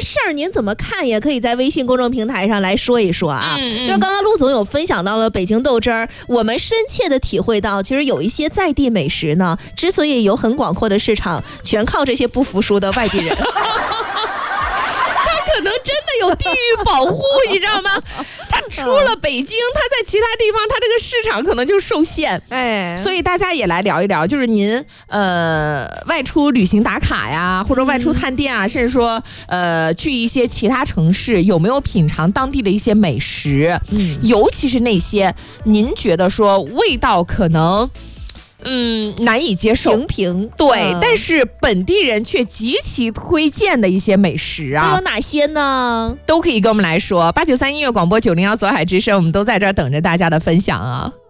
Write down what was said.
事儿您怎么看？也可以在微信公众平台上来说一说啊。就是刚刚陆总有分享到了北京豆汁儿，我们深切的体会到，其实有一些在地美食呢，之所以有很广阔的市场，全靠这些不服输的外地人。 可能真的有地域保护，你知道吗？他出了北京，他在其他地方，他这个市场可能就受限。所以大家也来聊一聊，就是您外出旅行打卡呀，或者外出探店啊，甚至说去一些其他城市，有没有品尝当地的一些美食？尤其是那些您觉得说味道可能难以接受， 平对，但是本地人却极其推荐的一些美食啊， 都有哪些呢？ 都可以跟我们来说。893音乐广播901左海之声，我们都在这儿等着大家的分享啊。